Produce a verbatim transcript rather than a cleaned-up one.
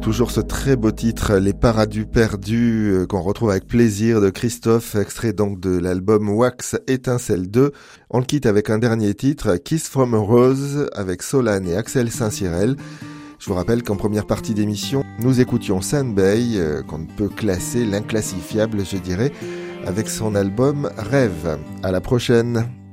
Toujours ce très beau titre, Les Paradis Perdus, euh, qu'on retrouve avec plaisir de Christophe, extrait donc de l'album Wax Étincelle deux. On le quitte avec un dernier titre, Kiss from a Rose, avec Solane et Axel Saint-Cyrel. Je vous rappelle qu'en première partie d'émission, nous écoutions Sandbay, euh, qu'on ne peut classer, l'inclassifiable je dirais, avec son album Rêve. À la prochaine.